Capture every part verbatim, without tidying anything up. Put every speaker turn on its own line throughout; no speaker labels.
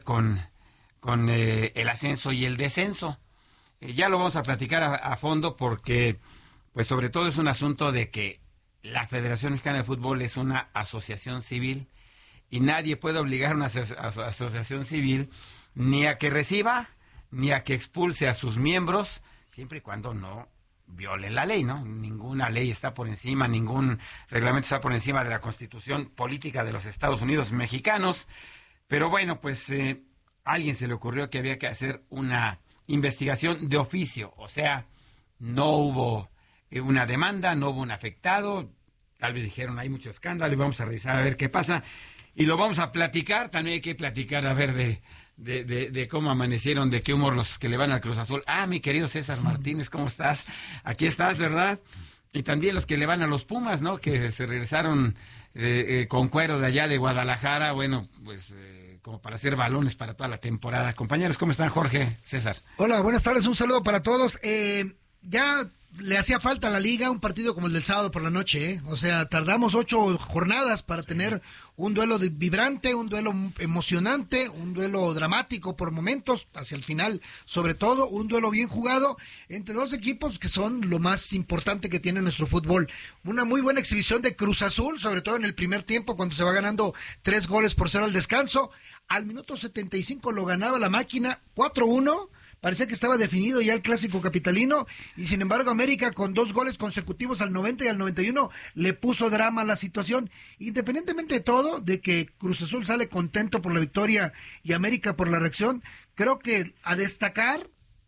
con, con eh, el ascenso y el descenso. Eh, ya lo vamos a platicar a, a fondo porque, pues sobre todo es un asunto de que la Federación Mexicana de Fútbol es una asociación civil y nadie puede obligar a una aso- aso- asociación civil ni a que reciba ni a que expulse a sus miembros, siempre y cuando no violen la ley, ¿no? Ninguna ley está por encima, ningún reglamento está por encima de la Constitución política de los Estados Unidos mexicanos. Pero bueno, pues eh, a alguien se le ocurrió que había que hacer una investigación de oficio, o sea, no hubo eh, una demanda, no hubo un afectado, tal vez dijeron hay mucho escándalo y vamos a revisar a ver qué pasa. Y lo vamos a platicar, también hay que platicar a ver de, de, de, de cómo amanecieron, de qué humor los que le van al Cruz Azul. Ah, mi querido César Martínez, ¿cómo estás? Aquí estás, ¿verdad? Y también los que le van a los Pumas, ¿no? Que se regresaron eh, eh, con cuero de allá de Guadalajara, bueno, pues eh, como para hacer balones para toda la temporada. Compañeros, ¿cómo están, Jorge, César?
Hola, buenas tardes, un saludo para todos. Eh, ya le hacía falta a la liga un partido como el del sábado por la noche, ¿eh? O sea, tardamos ocho jornadas para sí. tener un duelo de, vibrante, un duelo emocionante, un duelo dramático por momentos, hacia el final, sobre todo, un duelo bien jugado entre dos equipos que son lo más importante que tiene nuestro fútbol. Una muy buena exhibición de Cruz Azul, sobre todo en el primer tiempo, cuando se va ganando tres goles por cero al descanso. Al minuto setenta y cinco lo ganaba la máquina, cuatro uno. Parecía que estaba definido ya el clásico capitalino y sin embargo América con dos goles consecutivos al noventa y al noventa y uno le puso drama a la situación. Independientemente de todo, de que Cruz Azul sale contento por la victoria y América por la reacción, creo que a destacar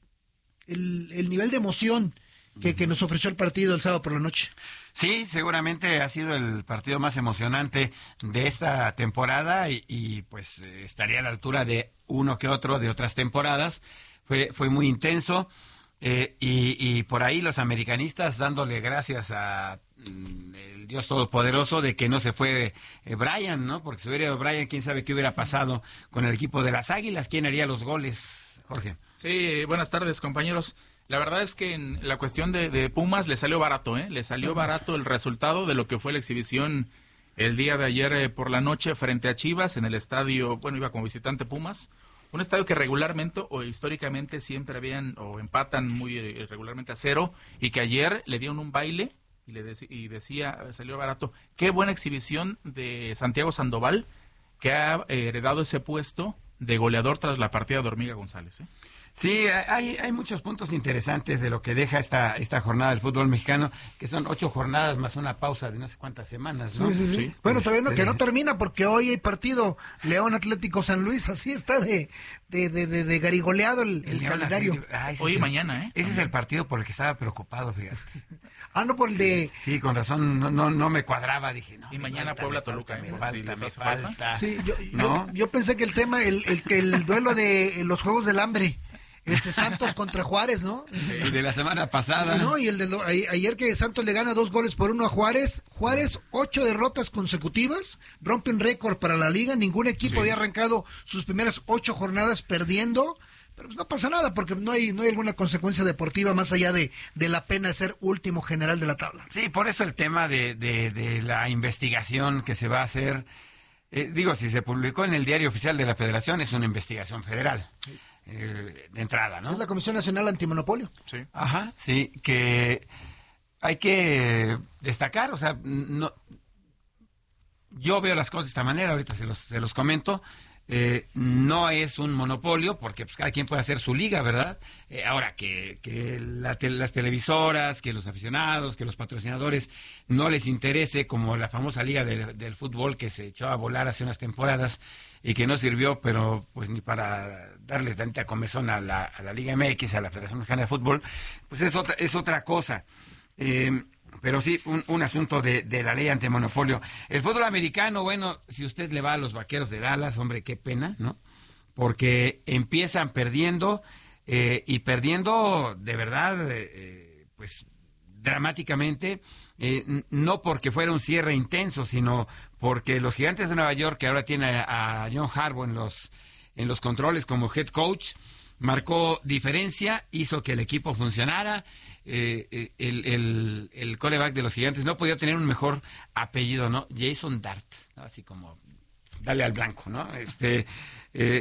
el, el nivel de emoción que, que nos ofreció el partido el sábado por la noche.
Sí, seguramente ha sido el partido más emocionante de esta temporada y, y pues estaría a la altura de uno que otro de otras temporadas. Fue, fue muy intenso eh, y, y por ahí los americanistas dándole gracias a mm, el Dios Todopoderoso de que no se fue eh, Brian, ¿no? Porque si hubiera ido Brian, quién sabe qué hubiera pasado con el equipo de las Águilas, quién haría los goles, Jorge.
Sí, buenas tardes, compañeros. La verdad es que en la cuestión de, de Pumas le salió barato, ¿eh? Le salió barato el resultado de lo que fue la exhibición el día de ayer eh, por la noche frente a Chivas en el estadio, bueno, iba como visitante Pumas. Un estadio que regularmente o históricamente siempre habían o empatan muy eh, regularmente a cero y que ayer le dieron un baile y le dec- y decía, salió barato. Qué buena exhibición de Santiago Sandoval que ha eh, heredado ese puesto de goleador tras la partida de Hormiga González, ¿eh?
Sí, hay, hay muchos puntos interesantes de lo que deja esta esta jornada del fútbol mexicano, que son ocho jornadas más una pausa de no sé cuántas semanas, ¿no?
Sí, sí, sí. sí. Bueno,
este...
todavía no, que no termina porque hoy hay partido León Atlético San Luis, así está de de, de, de, de garigoleado el, el, el calendario.
Ay, hoy y mañana, ¿eh?
Ese es el partido por el que estaba preocupado, fíjate.
Ah, no, por el de...
Sí, con razón, no no no me cuadraba, dije, no.
Y mañana Puebla-Toluca.
Me falta, me falta, me falta.
Sí, yo,
¿no?
yo, yo pensé que el tema, el, el, el duelo de los Juegos del Hambre, este Santos contra Juárez, ¿no?
El de la semana pasada.
No, y el de lo, a, ayer que Santos le gana dos goles por uno a Juárez. Juárez, ocho derrotas consecutivas, rompen récord para la liga. Ningún equipo sí. había arrancado sus primeras ocho jornadas perdiendo. Pero pues no pasa nada porque no hay no hay alguna consecuencia deportiva más allá de, de la pena de ser último general de la tabla.
Sí, por eso el tema de, de, de la investigación que se va a hacer. Eh, digo, si se publicó en el Diario Oficial de la Federación, es una investigación federal. Sí. Eh, de entrada, ¿no?
Es la Comisión Nacional Antimonopolio.
Sí. Ajá, sí, que hay que destacar, o sea, no, yo veo las cosas de esta manera, ahorita se los, se los comento, eh, no es un monopolio, porque pues cada quien puede hacer su liga, ¿verdad? Eh, ahora, que, que la te, las televisoras, que los aficionados, que los patrocinadores no les interese, como la famosa liga de, del fútbol que se echó a volar hace unas temporadas, y que no sirvió, pero pues ni para darle tanta comezón a la, a la Liga M X, a la Federación Mexicana de Fútbol, pues es otra, es otra cosa. Eh, pero sí, un, un asunto de, de la ley antimonopolio. El fútbol americano, bueno, si usted le va a los Vaqueros de Dallas, hombre, qué pena, ¿no? Porque empiezan perdiendo, eh, y perdiendo de verdad, eh, pues dramáticamente, eh, no porque fuera un cierre intenso, sino porque los Gigantes de Nueva York, que ahora tiene a, a John Harbaugh en los en los controles como head coach, marcó diferencia, hizo que el equipo funcionara. Eh, el, el, el quarterback de los Gigantes no podía tener un mejor apellido, ¿no? Jason Dart, ¿no? Así como dale al blanco, ¿no? Este eh,